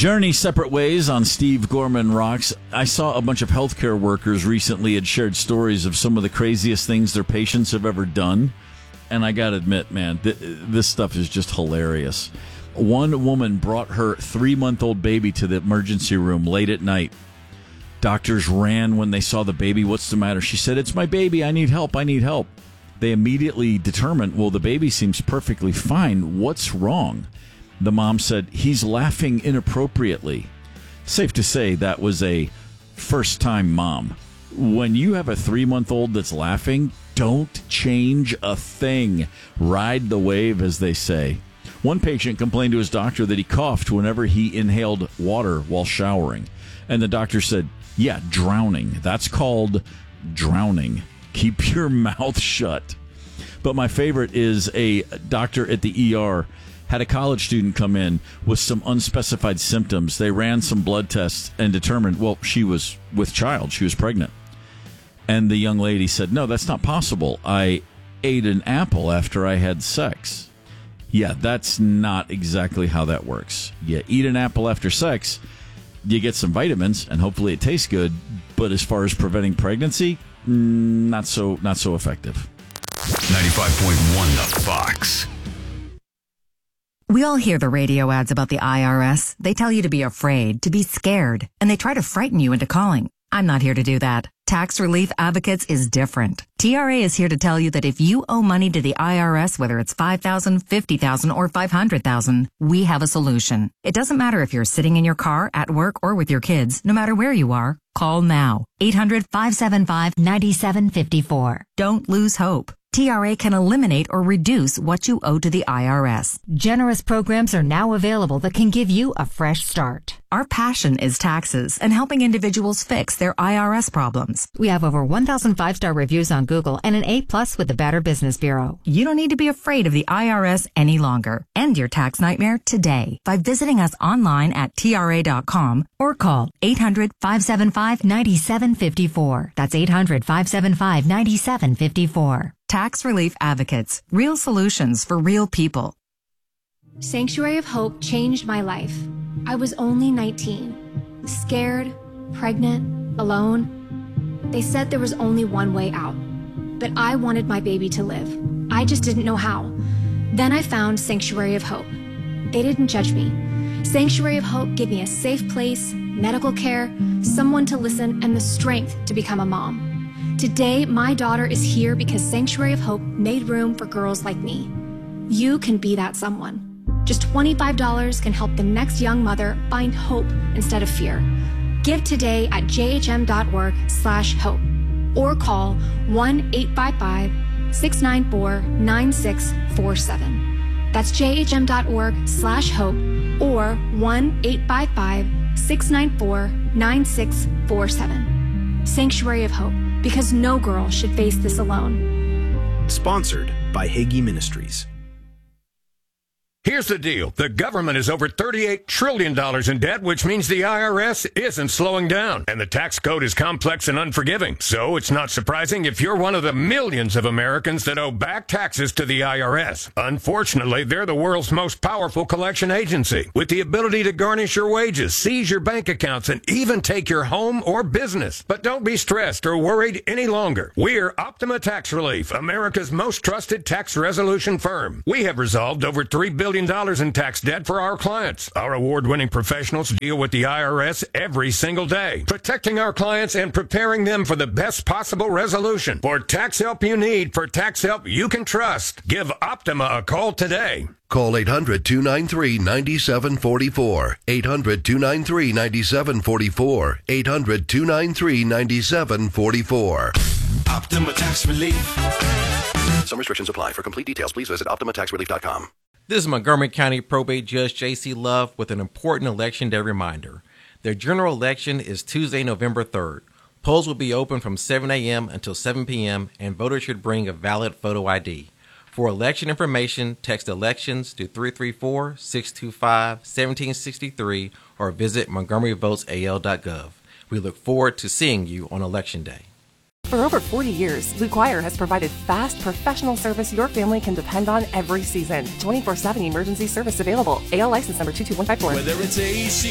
Journey separate ways on Steve Gorman Rocks. I saw a bunch of healthcare workers recently had shared stories of some of the craziest things their patients have ever done. And I got to admit, man, this stuff is just hilarious. One woman brought her 3-month-old baby to the emergency room late at night. Doctors ran when they saw the baby. What's the matter? She said, "It's my baby. I need help. I need help." They immediately determined, well, the baby seems perfectly fine. What's wrong? The mom said, "He's laughing inappropriately." Safe to say that was a first-time mom. When you have a 3-month-old that's laughing, don't change a thing. Ride the wave, as they say. One patient complained to his doctor that he coughed whenever he inhaled water while showering. And the doctor said, "Yeah, drowning. That's called drowning. Keep your mouth shut." But my favorite is a doctor at the ER had a college student come in with some unspecified symptoms. They ran some blood tests and determined, well, she was with child. She was pregnant. And the young lady said, "No, that's not possible. I ate an apple after I had sex." Yeah, that's not exactly how that works. You eat an apple after sex, you get some vitamins, and hopefully it tastes good. But as far as preventing pregnancy, not so effective. 95.1 The Fox. We all hear the radio ads about the IRS. They tell you to be afraid, to be scared, and they try to frighten you into calling. I'm not here to do that. Tax Relief Advocates is different. TRA is here to tell you that if you owe money to the IRS, whether it's $5,000, $50,000, or $500,000, we have a solution. It doesn't matter if you're sitting in your car, at work, or with your kids. No matter where you are, call now. 800-575-9754. Don't lose hope. TRA can eliminate or reduce what you owe to the IRS. Generous programs are now available that can give you a fresh start. Our passion is taxes and helping individuals fix their IRS problems. We have over 1,000 5-star reviews on Google and an A+ with the Better Business Bureau. You don't need to be afraid of the IRS any longer. End your tax nightmare today by visiting us online at TRA.com or call 800-575-9754. That's 800-575-9754. Tax Relief Advocates. Real solutions for real people. Sanctuary of Hope changed my life. I was only 19, scared, pregnant, alone. They said there was only one way out, but I wanted my baby to live. I just didn't know how. Then I found Sanctuary of Hope. They didn't judge me. Sanctuary of Hope gave me a safe place, medical care, someone to listen, and the strength to become a mom. Today, my daughter is here because Sanctuary of Hope made room for girls like me. You can be that someone. Just $25 can help the next young mother find hope instead of fear. Give today at jhm.org/hope or call 1-855-694-9647. That's jhm.org/hope or 1-855-694-9647. Sanctuary of Hope, because no girl should face this alone. Sponsored by Hagee Ministries. Here's the deal. The government is over $38 trillion in debt, which means the IRS isn't slowing down. And the tax code is complex and unforgiving. So it's not surprising if you're one of the millions of Americans that owe back taxes to the IRS. Unfortunately, they're the world's most powerful collection agency, with the ability to garnish your wages, seize your bank accounts, and even take your home or business. But don't be stressed or worried any longer. We're Optima Tax Relief, America's most trusted tax resolution firm. We have resolved over $3 billion in tax debt for our clients. Our award-winning professionals deal with the IRS every single day, protecting our clients and preparing them for the best possible resolution. For tax help you need, for tax help you can trust, give Optima a call today. Call 800-293-9744. 800-293-9744. 800-293-9744. Optima Tax Relief. Some restrictions apply. For complete details, please visit OptimaTaxRelief.com. This is Montgomery County Probate Judge J.C. Love with an important Election Day reminder. The general election is Tuesday, November 3rd. Polls will be open from 7 a.m. until 7 p.m., and voters should bring a valid photo ID. For election information, text elections to 334-625-1763 or visit montgomeryvotesal.gov. We look forward to seeing you on Election Day. For over 40 years, Blue Choir has provided fast, professional service your family can depend on every season. 24/7 emergency service available. AL license number 22154. Whether it's AC